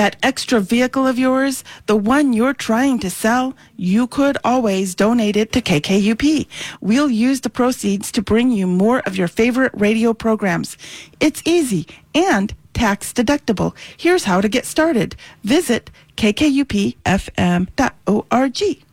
That extra vehicle of yours, the one you're trying to sell, you could always donate it to KKUP. We'll use the proceeds to bring you more of your favorite radio programs. It's easy and tax deductible. Here's how to get started. Visit kkupfm.org.